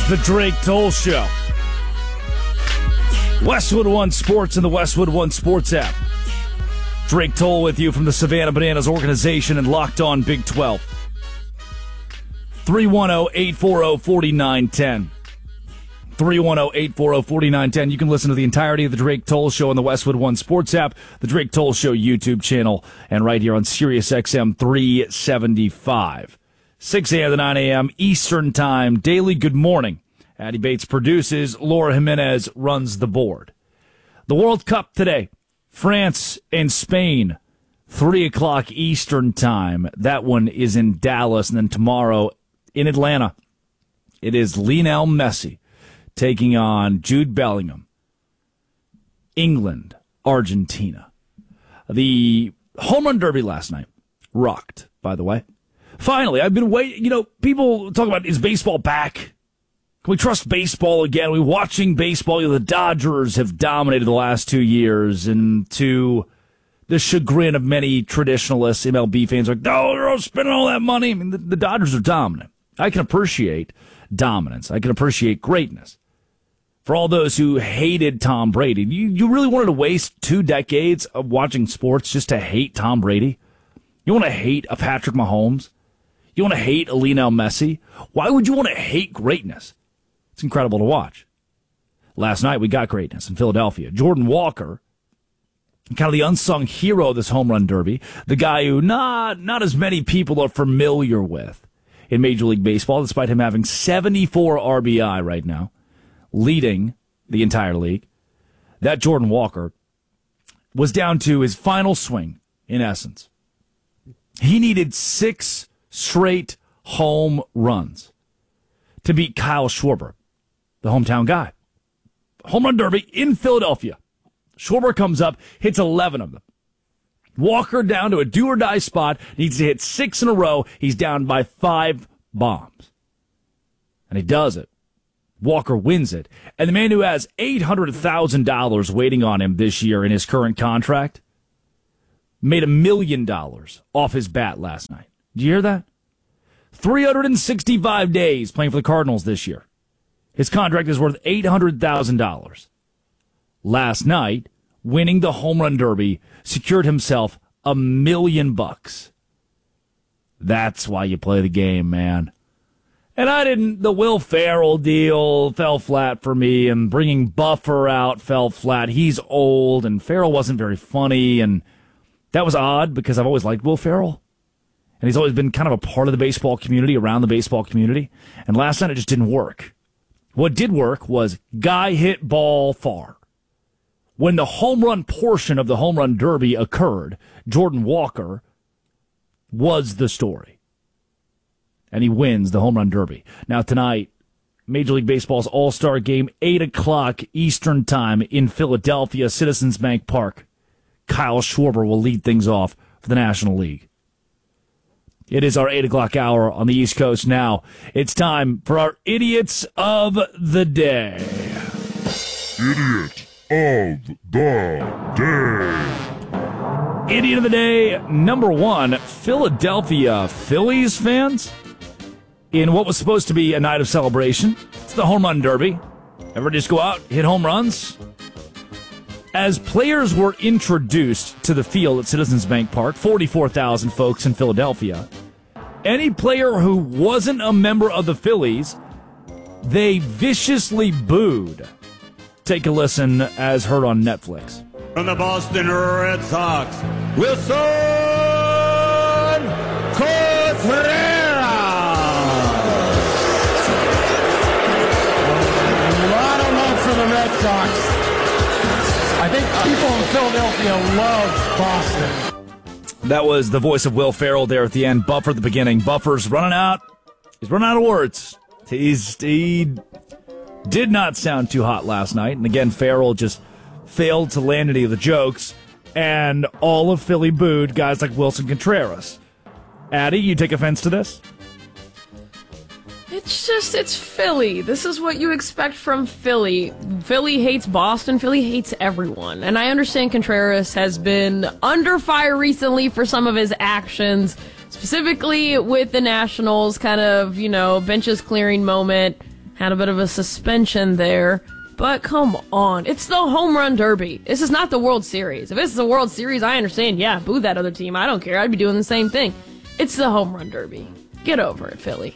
The Drake Toll Show. Westwood One Sports and the Westwood One Sports app. Drake Toll with you from the Savannah Bananas organization and Locked On Big 12. 310-840-4910. 310-840-4910. You can listen to the entirety of the Drake Toll Show on the Westwood One Sports app, the Drake Toll Show YouTube channel, and right here on Sirius XM 375. 6 a.m. to 9 a.m. Eastern Time. Daily Good Morning. Addie Bates produces. Laura Jimenez runs the board. The World Cup today. France and Spain. 3 o'clock Eastern Time. That one is in Dallas. And then tomorrow in Atlanta, it is Lionel Messi taking on Jude Bellingham. England, Argentina. The home run derby last night. Rocked, by the way. Finally, I've been waiting. You know, people talk about, is baseball back? Can we trust baseball again? Are we watching baseball? You know, the Dodgers have dominated the last 2 years, and to the chagrin of many traditionalists, MLB fans are like, no, they're all spending all that money. I mean, the Dodgers are dominant. I can appreciate dominance. I can appreciate greatness. For all those who hated Tom Brady, you really wanted to waste 2 decades of watching sports just to hate Tom Brady? You want to hate a Patrick Mahomes? You want to hate a Lionel Messi? Why would you want to hate greatness? It's incredible to watch. Last night we got greatness in Philadelphia. Jordan Walker, kind of the unsung hero of this home run derby, the guy who not as many people are familiar with in Major League Baseball, despite him having 74 RBI right now, leading the entire league. That Jordan Walker was down to his final swing, in essence. He needed 6 straight home runs to beat Kyle Schwarber, the hometown guy. Home run derby in Philadelphia. Schwarber comes up, hits 11 of them. Walker down to a do-or-die spot, needs to hit 6 in a row. He's down by 5 bombs. And he does it. Walker wins it. And the man who has $800,000 waiting on him this year in his current contract made $1 million off his bat last night. Did you hear that? 365 days playing for the Cardinals this year. His contract is worth $800,000. Last night, winning the home run derby, secured himself $1 million. That's why you play the game, man. And the Will Ferrell deal fell flat for me, and bringing Buffer out fell flat. He's old, and Ferrell wasn't very funny, and that was odd because I've always liked Will Ferrell. And he's always been kind of a part of the baseball community, around the baseball community. And last night it just didn't work. What did work was guy hit ball far. When the home run portion of the home run derby occurred, Jordan Walker was the story. And he wins the home run derby. Now tonight, Major League Baseball's All-Star Game, 8 o'clock Eastern Time in Philadelphia, Citizens Bank Park. Kyle Schwarber will lead things off for the National League. It is our 8 o'clock hour on the East Coast now. It's time for our Idiots of the Day. Idiot of the Day. Idiot of the Day, number 1, Philadelphia Phillies fans. In what was supposed to be a night of celebration, it's the home run derby. Everybody just go out, hit home runs. As players were introduced to the field at Citizens Bank Park, 44,000 folks in Philadelphia, any player who wasn't a member of the Phillies, they viciously booed. Take a listen as heard on Netflix. From the Boston Red Sox, Wilson Contreras. A lot of love for the Red Sox. I think people in Philadelphia love Boston. That was the voice of Will Ferrell there at the end. Buffer at the beginning. Buffer's running out. He's running out of words. He did not sound too hot last night. And again, Ferrell just failed to land any of the jokes. And all of Philly booed guys like Wilson Contreras. Addie, you take offense to this? It's Philly. This is what you expect from Philly. Philly hates Boston. Philly hates everyone. And I understand Contreras has been under fire recently for some of his actions, specifically with the Nationals, kind of, benches clearing moment. Had a bit of a suspension there. But come on, it's the home run derby. This is not the World Series. If it's the World Series, I understand. Yeah, boo that other team. I don't care. I'd be doing the same thing. It's the home run derby. Get over it, Philly.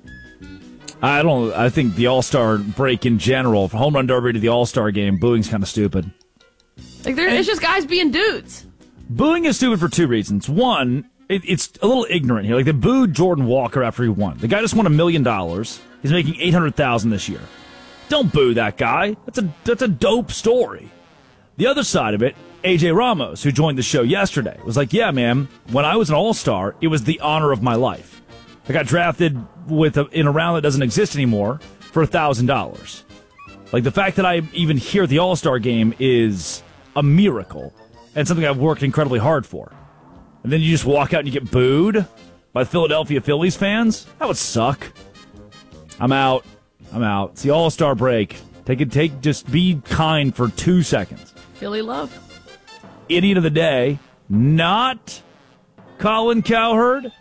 I think the All-Star break in general, from home run derby to the All-Star game, booing's kind of stupid. Like, it's just guys being dudes. Booing is stupid for two reasons. One, it's a little ignorant here. Like, they booed Jordan Walker after he won. The guy just won $1 million. He's making $800,000 this year. Don't boo that guy. That's a dope story. The other side of it, AJ Ramos, who joined the show yesterday, was like, yeah, man, when I was an All-Star, it was the honor of my life. I got drafted in a round that doesn't exist anymore for $1,000. Like, the fact that I even hear the All-Star game is a miracle and something I've worked incredibly hard for. And then you just walk out and you get booed by Philadelphia Phillies fans? That would suck. I'm out. It's the All-Star break. Just be kind for 2 seconds. Philly love. Idiot of the day, not Colin Cowherd.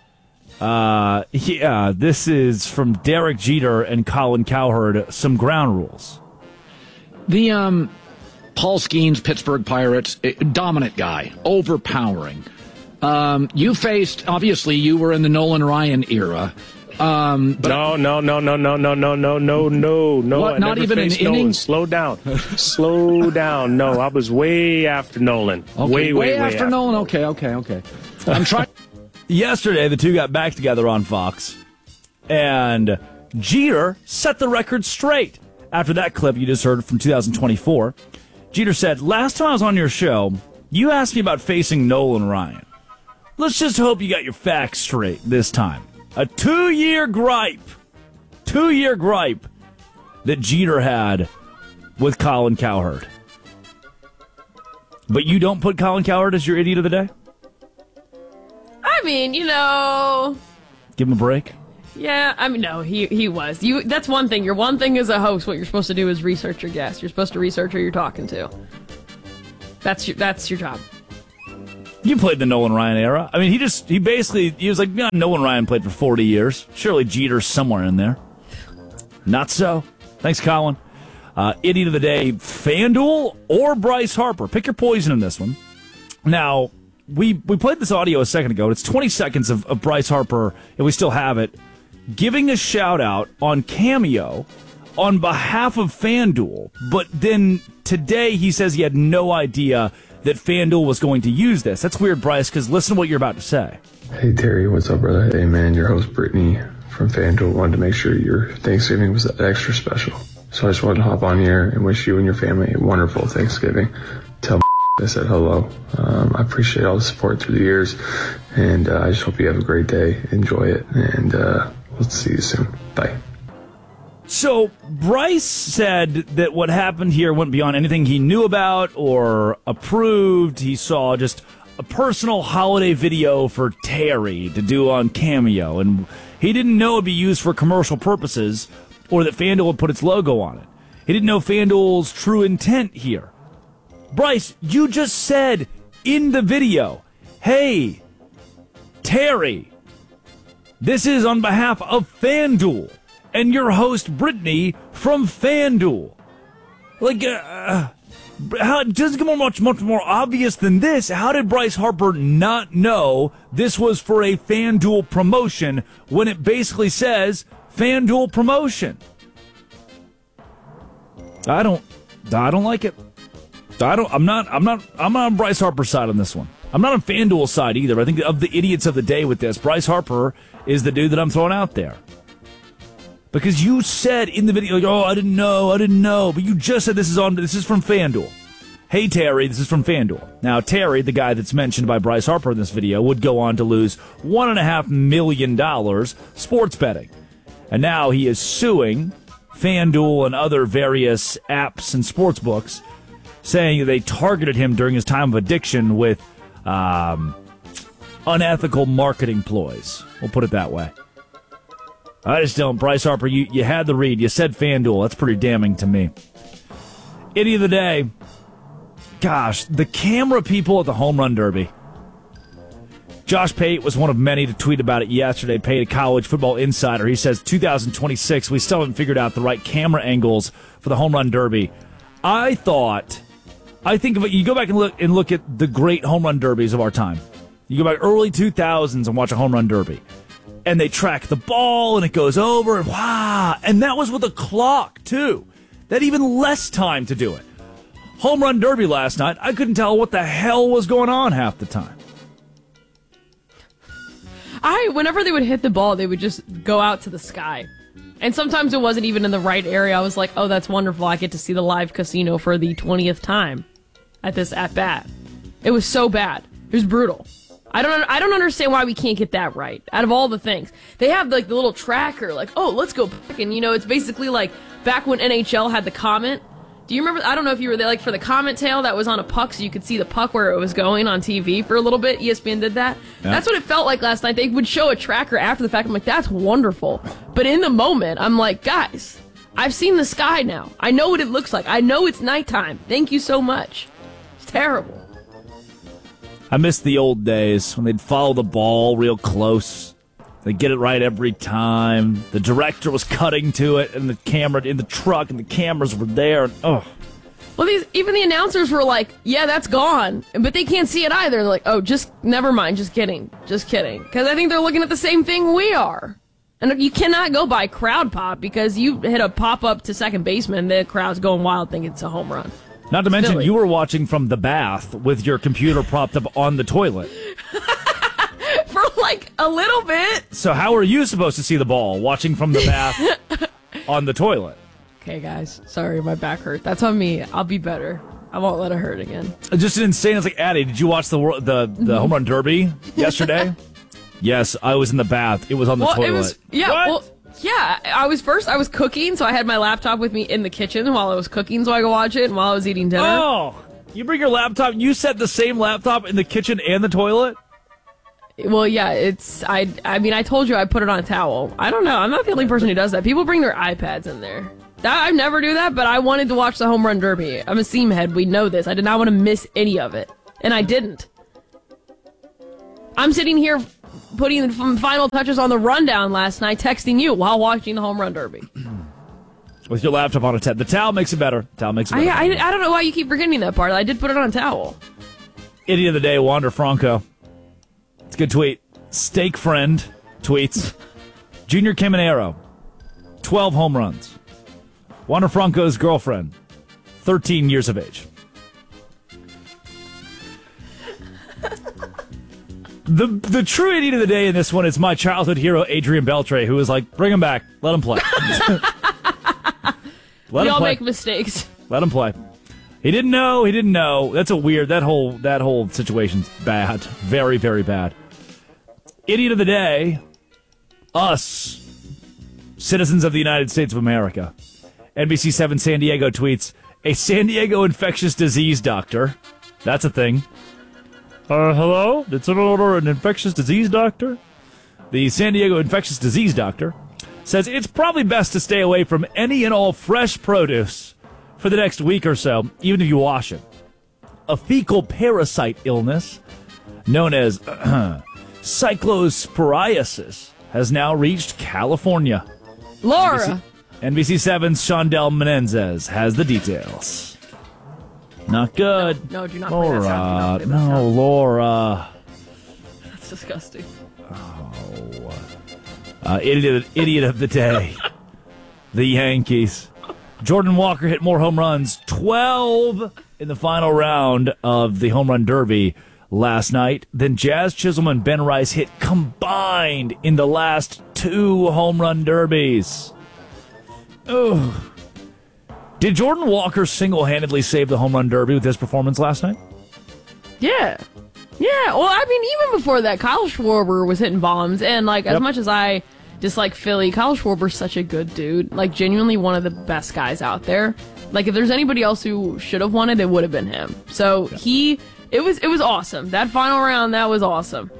This is from Derek Jeter and Colin Cowherd, some ground rules. The Paul Skeens, Pittsburgh Pirates, dominant guy, overpowering. You faced, obviously, you were in the Nolan Ryan era. But no. What, not even an inning? Slow down. No, I was way after Nolan. Okay, way after Nolan. Okay. I'm trying. Yesterday, the two got back together on Fox, and Jeter set the record straight. After that clip you just heard from 2024, Jeter said, last time I was on your show, you asked me about facing Nolan Ryan. Let's just hope you got your facts straight this time. A two-year gripe that Jeter had with Colin Cowherd. But you don't put Colin Cowherd as your idiot of the day? I mean, Give him a break? Yeah, I mean, no, he was. That's one thing. Your one thing as a host, what you're supposed to do is research your guest. You're supposed to research who you're talking to. That's your job. You played the Nolan Ryan era. I mean, he was like, yeah, Nolan Ryan played for 40 years. Surely Jeter's somewhere in there. Not so. Thanks, Colin. Idiot of the day, FanDuel or Bryce Harper. Pick your poison in this one. Now, we played this audio a second ago. It's 20 seconds of Bryce Harper, and we still have it, giving a shout-out on Cameo on behalf of FanDuel. But then today he says he had no idea that FanDuel was going to use this. That's weird, Bryce, because listen to what you're about to say. Hey, Terry, what's up, brother? Hey, man, your host, Brittany from FanDuel, wanted to make sure your Thanksgiving was extra special. So I just wanted to hop on here and wish you and your family a wonderful Thanksgiving. Tell I said hello. I appreciate all the support through the years, and I just hope you have a great day. Enjoy it, and we'll see you soon. Bye. So Bryce said that what happened here went beyond anything he knew about or approved. He saw just a personal holiday video for Terry to do on Cameo, and he didn't know it would be used for commercial purposes or that FanDuel would put its logo on it. He didn't know FanDuel's true intent here. Bryce, you just said in the video, hey, Terry, this is on behalf of FanDuel and your host, Brittany, from FanDuel. Like, how it doesn't get much more obvious than this. How did Bryce Harper not know this was for a FanDuel promotion when it basically says FanDuel promotion? I don't like it. I'm not on Bryce Harper's side on this one. I'm not on FanDuel's side either. I think of the idiots of the day with this, Bryce Harper is the dude that I'm throwing out there. Because you said in the video, like, oh, I didn't know. But you just said this is from FanDuel. Hey, Terry, this is from FanDuel. Now, Terry, the guy that's mentioned by Bryce Harper in this video, would go on to lose $1.5 million sports betting. And now he is suing FanDuel and other various apps and sports books, saying they targeted him during his time of addiction with unethical marketing ploys. We'll put it that way. I just don't. Bryce Harper, you had the read. You said FanDuel. That's pretty damning to me. Idiot of the day. Gosh, the camera people at the Home Run Derby. Josh Pate was one of many to tweet about it yesterday. Pate, a College Football Insider. He says 2026, we still haven't figured out the right camera angles for the home run derby. I think of it, you go back and look at the great home run derbies of our time. You go back early 2000s and watch a home run derby. And they track the ball and it goes over and wow. And that was with a clock too. They had even less time to do it. Home run derby last night, I couldn't tell what the hell was going on half the time. Whenever they would hit the ball, they would just go out to the sky. And sometimes it wasn't even in the right area. I was like, oh, that's wonderful. I get to see the live casino for the 20th time at this at-bat. It was so bad. It was brutal. I don't understand why we can't get that right. Out of all the things. They have like the little tracker, like, oh, let's go back. And, it's basically like back when NHL had the comment. Do you remember? I don't know if you were there, like for the comment tail that was on a puck so you could see the puck where it was going on TV for a little bit. ESPN did that. Yeah. That's what it felt like last night. They would show a tracker after the fact. I'm like, that's wonderful. But in the moment, I'm like, guys, I've seen the sky now. I know what it looks like. I know it's nighttime. Thank you so much. It's terrible. I miss the old days when they'd follow the ball real close. They'd get it right every time. The director was cutting to it, and the camera in the truck, and the cameras were there. And, oh. Well, even the announcers were like, yeah, that's gone. But they can't see it either. They're like, oh, never mind. Just kidding. Just kidding. Because I think they're looking at the same thing we are. And you cannot go by crowd pop because you hit a pop-up to second baseman, the crowd's going wild thinking it's a home run. Not to mention, you were watching from the bath with your computer propped up on the toilet. For like a little bit. So how are you supposed to see the ball watching from the bath on the toilet? Okay, guys. Sorry, my back hurt. That's on me. I'll be better. I won't let it hurt again. Just an insane. It's like, Addie, did you watch the home run derby yesterday? Yes, I was in the bath. It was on the toilet. I was cooking, so I had my laptop with me in the kitchen while I was cooking so I could watch it, and while I was eating dinner. Oh, you bring your laptop, you set the same laptop in the kitchen and the toilet? Well, yeah, I told you I put it on a towel. I don't know. I'm not the only person who does that. People bring their iPads in there. I never do that, but I wanted to watch the home run derby. I'm a seam head. We know this. I did not want to miss any of it, and I didn't. I'm sitting here putting the final touches on the rundown last night, texting you while watching the home run derby. With your laptop on a towel. The towel makes it better. I don't know why you keep forgetting that part. I did put it on a towel. Idiot of the day, Wander Franco. It's a good tweet. Steak Friend tweets, Junior Caminero, 12 home runs. Wander Franco's girlfriend, 13 years of age. The true idiot of the day in this one is my childhood hero, Adrian Beltre, who was like, bring him back. Let him play. We all make mistakes. Let him play. He didn't know. That's a weird, that whole situation's bad. Very, very bad. Idiot of the day, us, citizens of the United States of America. NBC7 San Diego tweets, a San Diego infectious disease doctor. That's a thing. Hello? Did someone order an infectious disease doctor? The San Diego infectious disease doctor says it's probably best to stay away from any and all fresh produce for the next week or so, even if you wash it. A fecal parasite illness known as cyclosporiasis has now reached California. Laura! NBC7's Shondell Menendez has the details. Not good. No, do not Laura. bring that sound. No, Laura. That's disgusting. Idiot of the day. The Yankees. Jordan Walker hit more home runs, 12 in the final round of the home run derby last night than Jazz Chisholm and Ben Rice hit combined in the last 2 home run derbies. Ugh. Did Jordan Walker single-handedly save the home run derby with his performance last night? Yeah. Yeah, well, I mean, even before that, Kyle Schwarber was hitting bombs, and, as much as I dislike Philly, Kyle Schwarber's such a good dude. Genuinely one of the best guys out there. If there's anybody else who should have won it, it would have been him. So, it was awesome. That final round, that was awesome.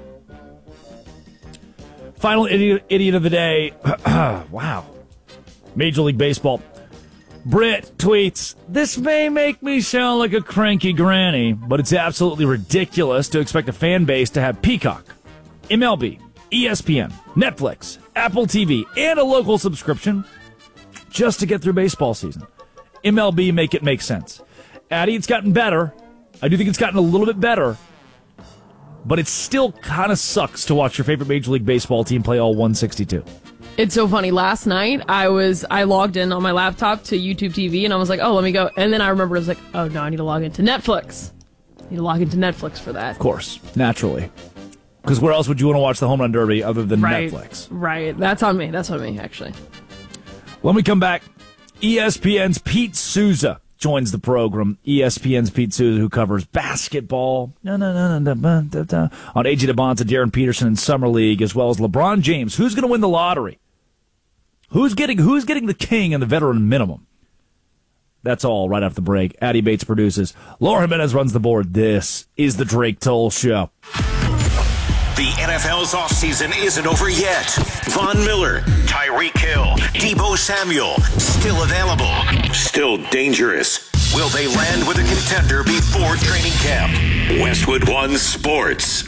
Final idiot of the day. Wow. Major League Baseball. Britt tweets, this may make me sound like a cranky granny, but it's absolutely ridiculous to expect a fan base to have Peacock MLB, ESPN, Netflix, Apple TV, and a local subscription just to get through baseball season. MLB, make it make sense. Addy, it's gotten better. I do think it's gotten a little bit better, but it still kind of sucks to watch your favorite Major League Baseball team play all 162. It's so funny. Last night, I logged in on my laptop to YouTube TV, and I was like, oh, let me go. And then I remembered, I was like, oh, no, I need to log into Netflix. I need to log into Netflix for that. Of course, naturally. Because where else would you want to watch the Home Run Derby other than Netflix? Right. That's on me, actually. When we come back, ESPN's Pete Souza joins the program. ESPN's Pete Souza, who covers basketball on AJ DeBonta, Darren Peterson, and Summer League, as well as LeBron James. Who's going to win the lottery? Who's getting the king and the veteran minimum? That's all right after the break. Addy Bates produces. Laura Jimenez runs the board. This is the Drake Toll Show. The NFL's offseason isn't over yet. Von Miller, Tyreek Hill, Deebo Samuel, still available, still dangerous. Will they land with a contender before training camp? Westwood One Sports.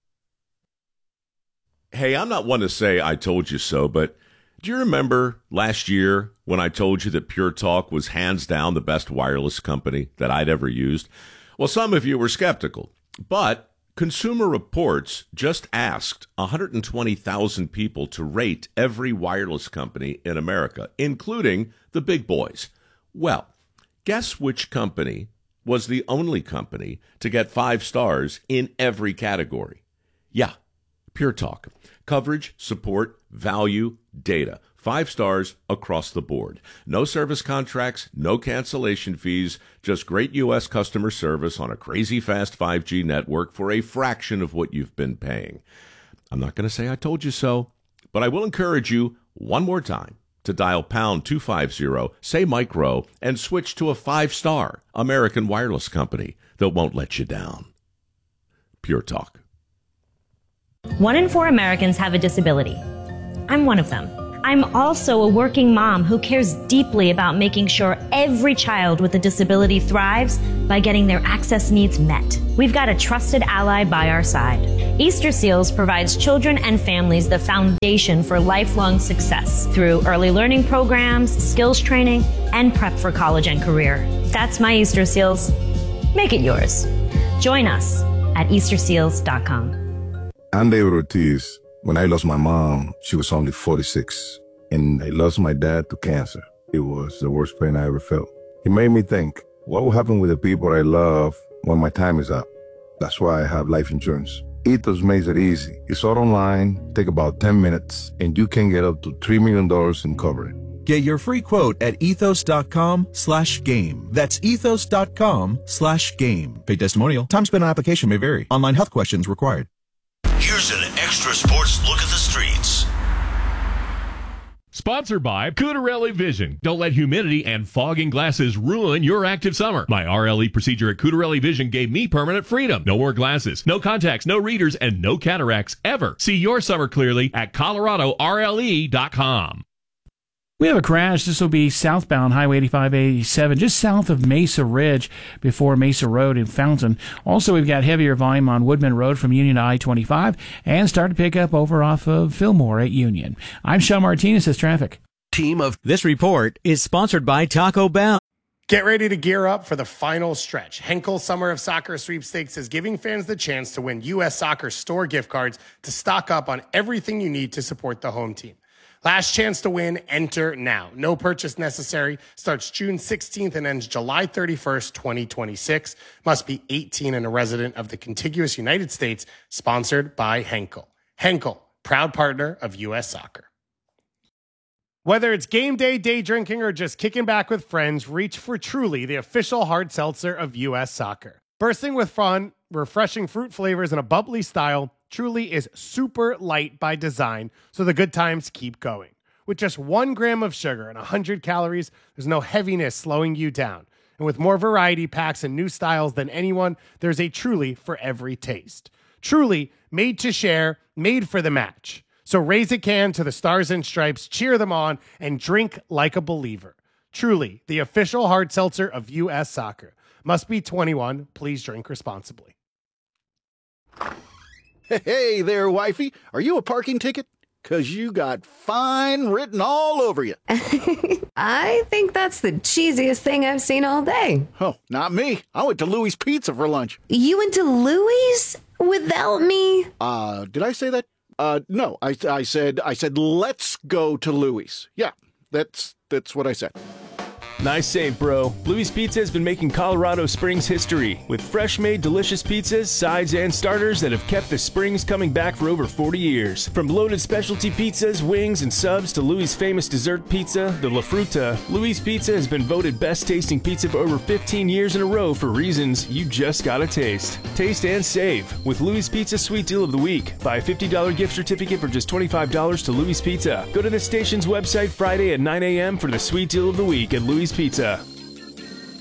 Hey, I'm not one to say I told you so, but do you remember last year when I told you that Pure Talk was hands down the best wireless company that I'd ever used? Well, some of you were skeptical, but Consumer Reports just asked 120,000 people to rate every wireless company in America, including the big boys. Well, guess which company was the only company to get 5 stars in every category? Yeah, Pure Talk. Coverage, support, value, data. 5 stars across the board. No service contracts, no cancellation fees, just great U.S. customer service on a crazy fast 5G network for a fraction of what you've been paying. I'm not going to say I told you so, but I will encourage you one more time to dial pound 250, say micro, and switch to a 5-star American wireless company that won't let you down. Pure Talk. 1 in 4 Americans have a disability. I'm one of them. I'm also a working mom who cares deeply about making sure every child with a disability thrives by getting their access needs met. We've got a trusted ally by our side. Easter Seals provides children and families the foundation for lifelong success through early learning programs, skills training, and prep for college and career. That's my Easter Seals. Make it yours. Join us at EasterSeals.com. I'm David Ortiz. When I lost my mom, she was only 46, and I lost my dad to cancer. It was the worst pain I ever felt. It made me think, what will happen with the people I love when my time is up? That's why I have life insurance. Ethos makes it easy. It's all online, take about 10 minutes, and you can get up to $3 million in coverage. Get your free quote at ethos.com/game. That's ethos.com/game. Paid testimonial. Time spent on application may vary. Online health questions required. Here's an extra sports look at the streets. Sponsored by Cutarelli Vision. Don't let humidity and fogging glasses ruin your active summer. My RLE procedure at Cutarelli Vision gave me permanent freedom. No more glasses, no contacts, no readers, and no cataracts ever. See your summer clearly at ColoradoRLE.com. We have a crash. This will be southbound Highway 85-87, just south of Mesa Ridge before Mesa Road in Fountain. Also, we've got heavier volume on Woodman Road from Union to I-25 and start to pick up over off of Fillmore at Union. I'm Sean Martinez, says traffic. This report is sponsored by Taco Bell. Get ready to gear up for the final stretch. Henkel Summer of Soccer Sweepstakes is giving fans the chance to win U.S. Soccer store gift cards to stock up on everything you need to support the home team. Last chance to win, enter now. No purchase necessary. Starts June 16th and ends July 31st, 2026. Must be 18 and a resident of the contiguous United States. Sponsored by Henkel. Henkel, proud partner of U.S. Soccer. Whether it's game day, day drinking, or just kicking back with friends, reach for Truly, the official hard seltzer of U.S. Soccer. Bursting with fun, refreshing fruit flavors, and a bubbly style, Truly is super light by design, so the good times keep going. With just 1 gram of sugar and 100 calories, there's no heaviness slowing you down. And with more variety packs and new styles than anyone, there's a Truly for every taste. Truly, made to share, made for the match. So raise a can to the Stars and Stripes, cheer them on, and drink like a believer. Truly, the official hard seltzer of U.S. Soccer. Must be 21. Please drink responsibly. Hey there, wifey. Are you a parking ticket? 'Cause you got fine written all over you. I think that's the cheesiest thing I've seen all day. Oh, not me. I went to Louis Pizza for lunch. You went to Louis without me? Did I say that? No. I said let's go to Louis. Yeah, that's what I said. Nice save, bro. Louis Pizza has been making Colorado Springs history with fresh-made delicious pizzas, sides, and starters that have kept the Springs coming back for over 40 years. From loaded specialty pizzas, wings, and subs to Louis' famous dessert pizza, the La Fruta, Louis Pizza has been voted best-tasting pizza for over 15 years in a row for reasons you just gotta taste. Taste and save with Louis Pizza Sweet Deal of the Week. Buy a $50 gift certificate for just $25 to Louis Pizza. Go to the station's website Friday at 9 a.m. for the Sweet Deal of the Week at Louis Pizza.